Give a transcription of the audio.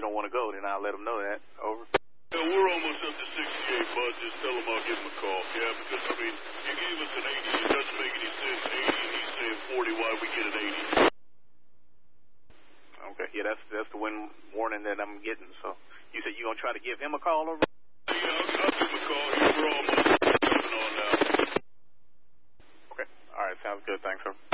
don't want to go, then I'll let him know that. Over. Yeah, we're almost up to 68, bud. Just tell him I'll give him a call. Yeah, because, I mean, he gave us an 80. It doesn't make any sense. 80, and he's saying 40. Why we get an 80? Okay, yeah, that's the wind warning that I'm getting. So you said you're going to try to give him a call over? Yeah, I'll give him a call. Yeah, we're almost 7 on now. Okay, all right, sounds good. Thanks, sir.